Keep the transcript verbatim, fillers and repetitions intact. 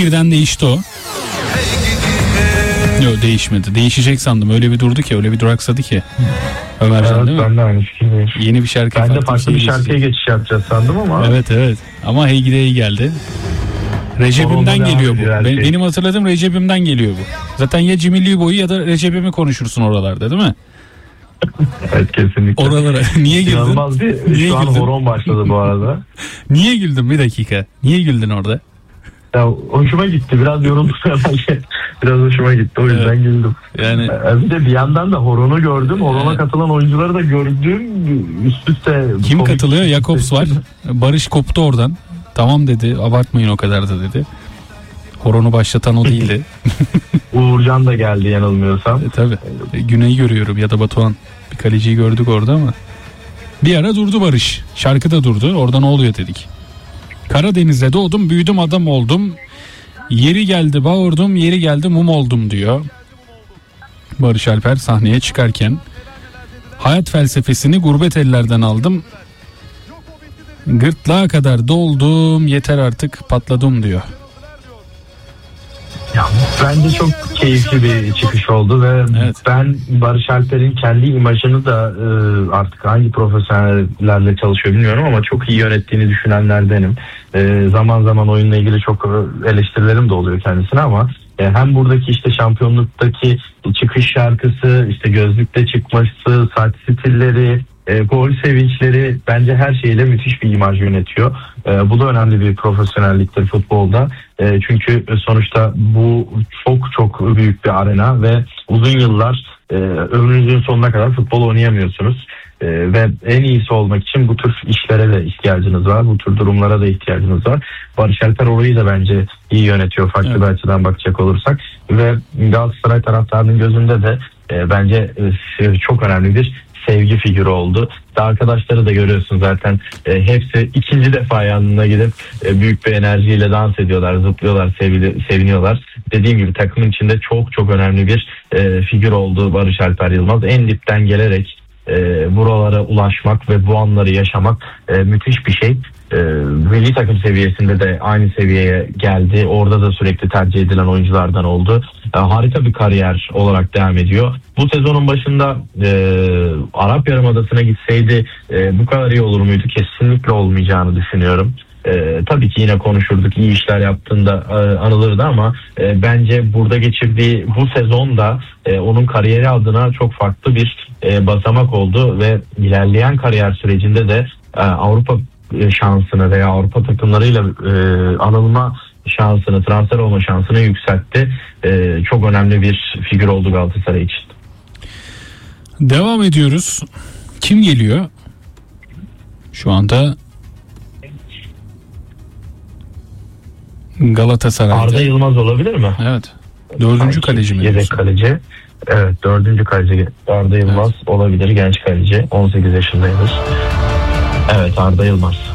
Birden değişti o. Yok, değişmedi. Değişecek sandım. Öyle bir durdu ki, öyle bir duraksadı ki. Ömercan, Evet, değil mi? ben de aynı fikirdeyim. Yeni bir şarkı. Ben de farklı bir, bir şarkıya geçiş yapacağız sandım ama. Evet evet. Ama Hey Gide Hey geldi. Recep'imden geliyor bu. Benim, benim hatırladığım Recep'imden geliyor bu. Zaten ya Cimilli boyu ya da Recep'imi konuşursun oralarda, değil mi? Evet, kesinlikle. Oralara. Niye güldün? İnanılmaz bir Niye şu an güldün? horon başladı bu arada. Niye güldün, bir dakika? Niye güldün orada? Ya hoşuma gitti. Biraz yoruldum herhalde. Biraz hoşuma gitti. O yüzden evet. güldüm. Yani bir de bir yandan da horonu gördüm. Horona evet. katılan oyuncuları da gördüm. Üst üste. Kim katılıyor? Jakobs var. Barış koptu oradan. Tamam dedi. Abartmayın o kadar da dedi. Horonu başlatan o değildi. Uğurcan da geldi yanılmıyorsam. E, tabii. E, Güney'i görüyorum ya da Batuhan. Bir kaleciyi gördük orada ama. Bir ara durdu Barış. Şarkı da durdu. Orada ne oluyor dedik. Karadeniz'de doğdum, büyüdüm, adam oldum. Yeri geldi bağırdım, yeri geldi mum oldum diyor Barış Alper sahneye çıkarken. Hayat felsefesini gurbet ellerden aldım. Gırtlağa kadar doldum, yeter artık patladım diyor. Ya, bence çok keyifli bir çıkış oldu ve evet. ben Barış Alper'in kendi imajını da e, artık hangi profesyonellerle çalışıyor bilmiyorum ama çok iyi yönettiğini düşünenlerdenim. E, zaman zaman oyunla ilgili çok eleştirilerim de oluyor kendisine ama e, hem buradaki işte şampiyonluktaki çıkış şarkısı, işte gözlükte çıkması, saç stilleri, E, gol sevinçleri, bence her şeyle müthiş bir imaj yönetiyor. E, bu da önemli bir profesyonelliktir futbolda. E, çünkü sonuçta bu çok çok büyük bir arena ve uzun yıllar e, ömrünüzün sonuna kadar futbol oynayamıyorsunuz. E, ve en iyisi olmak için bu tür işlere de ihtiyacınız var. Bu tür durumlara da ihtiyacınız var. Barış Alper orayı da bence iyi yönetiyor farklı evet. bir açıdan bakacak olursak. Ve Galatasaray taraftarının gözünde de e, bence e, çok önemli bir sevgi figürü oldu. Daha arkadaşları da görüyorsun zaten. E, hepsi ikinci defa yanına gidip e, büyük bir enerjiyle dans ediyorlar, zıplıyorlar, sevili, seviniyorlar. Dediğim gibi takımın içinde çok çok önemli bir e, figür oldu Barış Alper Yılmaz. En dipten gelerek e, buralara ulaşmak ve bu anları yaşamak e, müthiş bir şey. E, milli takım seviyesinde de aynı seviyeye geldi. Orada da sürekli tercih edilen oyunculardan oldu. E, harika bir kariyer olarak devam ediyor. Bu sezonun başında e, Arap Yarımadası'na gitseydi e, bu kadar iyi olur muydu? Kesinlikle olmayacağını düşünüyorum. E, tabii ki yine konuşurduk, iyi işler yaptığında e, anılırdı ama e, bence burada geçirdiği bu sezonda e, onun kariyeri adına çok farklı bir e, basamak oldu ve ilerleyen kariyer sürecinde de e, Avrupa şansını veya Avrupa takımlarıyla e, anılma şansını, transfer olma şansını yükseltti. E, çok önemli bir figür oldu Galatasaray için. Devam ediyoruz. Kim geliyor? Şu anda Galatasaray'da. Arda Yılmaz olabilir mi? Evet. Dördüncü kaleci mi? Yedek kaleci. Evet, dördüncü kaleci Arda Yılmaz evet. olabilir, genç kaleci. on sekiz yaşındayız. Evet, Arda Yılmaz.